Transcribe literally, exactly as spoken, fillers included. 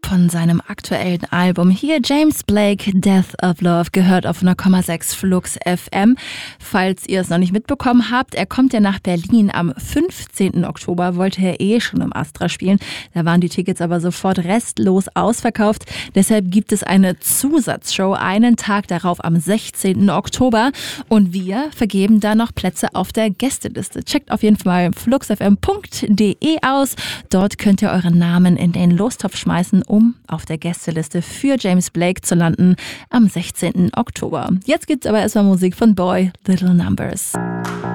von seinem aktuellen Album. Hier James Blake, Death of Love, gehört auf null Komma sechs Flux F M. Falls ihr es noch nicht mitbekommen habt, er kommt ja nach Berlin am fünfzehnten Oktober, wollte er eh schon im Astra spielen. Da waren die Tickets aber sofort restlos ausverkauft. Deshalb gibt es eine Zusatzshow einen Tag darauf am sechzehnten Oktober und wir vergeben da noch Plätze auf der Gästeliste. Checkt auf jeden Fall fluxfm punkt de aus. Dort könnt ihr euren Namen in den Lostopf schmeißen, um auf der Gästeliste für James Blake zu landen am sechzehnten Oktober. Jetzt gibt's aber erstmal Musik von Boy, Little Numbers.